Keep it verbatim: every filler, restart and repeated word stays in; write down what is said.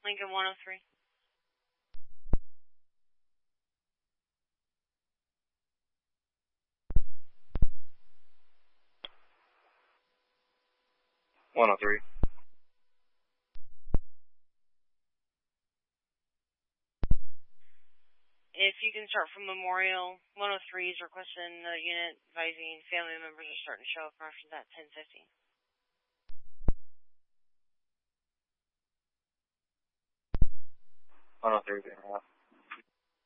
Lincoln one oh three. one oh three. If you can start from Memorial, one oh three is requesting the unit advising family members are starting to show up after that ten fifty. one oh three, zero.